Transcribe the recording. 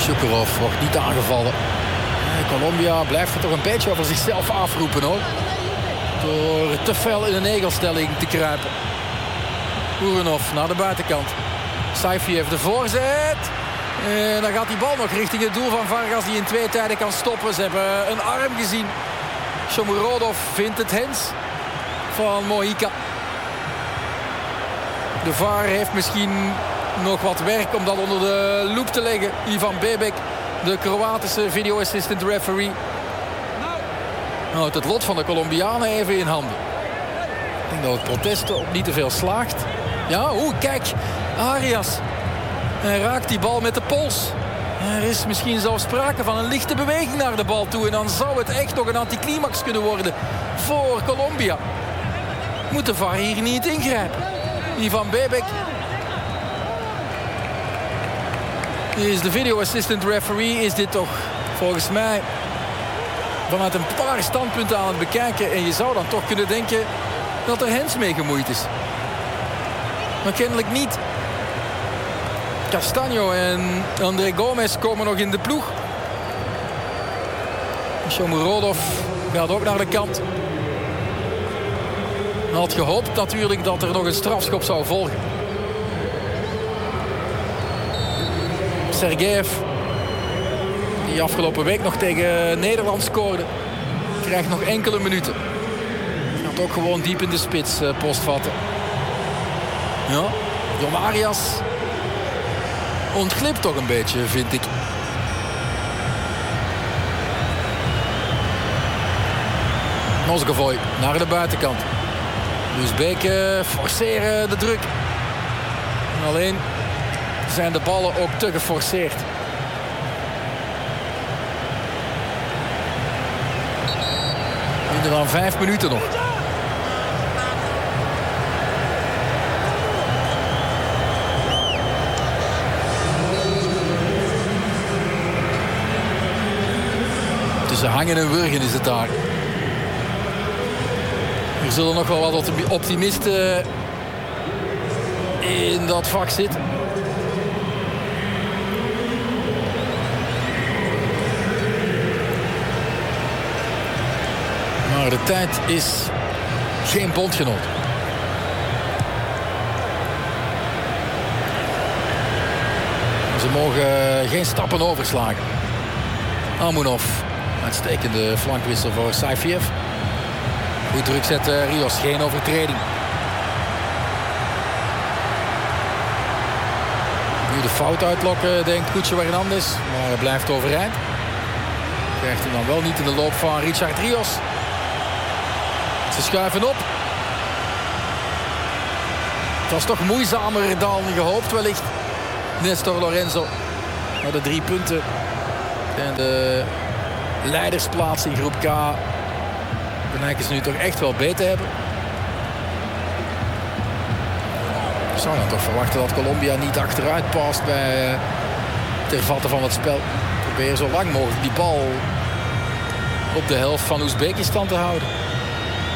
Shukurov wordt niet aangevallen. Colombia blijft er toch een beetje over zichzelf afroepen, hoor. Door te fel in een negelstelling te kruipen. Uranov naar de buitenkant. Saifiev de voorzet. En dan gaat die bal nog richting het doel van Vargas, die in 2 tijden kan stoppen. Ze hebben een arm gezien. Shomurodov vindt het hens van Mojica. De VAR heeft misschien nog wat werk om dat onder de loep te leggen. Ivan Bebek, de Kroatische video assistant referee, houdt het lot van de Colombianen even in handen. Ik denk dat het protest ook niet te veel slaagt. Ja, kijk, Arias. Hij raakt die bal met de pols. Er is misschien zelfs sprake van een lichte beweging naar de bal toe. En dan zou het echt nog een anticlimax kunnen worden voor Colombia. Moet de VAR hier niet ingrijpen? Ivan Bebek is de video assistant referee. Is dit toch volgens mij vanuit een paar standpunten aan het bekijken. En je zou dan toch kunnen denken dat er hens mee gemoeid is. Maar kennelijk niet. Castaño en André Gomez komen nog in de ploeg. Shomurodov gaat ook naar de kant. Hij had gehoopt natuurlijk dat er nog een strafschop zou volgen. Sergeev, die afgelopen week nog tegen Nederland scoorde, krijgt nog enkele minuten. Gaat ook gewoon diep in de spits postvatten. Ja, John Arias ontglipt toch een beetje, vind ik. Mozgovoy naar de buitenkant. Uzbek forceren de druk. Alleen zijn de ballen ook te geforceerd. Minder dan 5 minuten nog. Tussen hangen en wurgen is het daar. Er zullen nog wel wat optimisten in dat vak zitten. Maar de tijd is geen bondgenoot. Ze mogen geen stappen overslagen. Amunov, uitstekende flankwissel voor Saifiev. Goed druk zetten Rios, geen overtreding. Nu de fout uitlokken, denkt Cucho Hernandez. Maar hij blijft overeind. Krijgt hem dan wel niet in de loop van Richard Rios. Ze schuiven op. Het was toch moeizamer dan gehoopt wellicht. Nestor Lorenzo. Maar de 3 punten. En de leidersplaats in groep K. Dan lijken ze nu toch echt wel beter hebben. Ik zou dan toch verwachten dat Colombia niet achteruit past bij het hervatten van het spel. Probeer zo lang mogelijk die bal op de helft van Oezbekistan te houden.